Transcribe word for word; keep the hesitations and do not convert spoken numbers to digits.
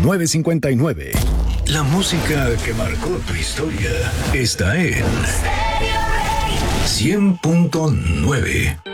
nueve cincuenta y nueve. La música que marcó tu historia está en cien punto nueve.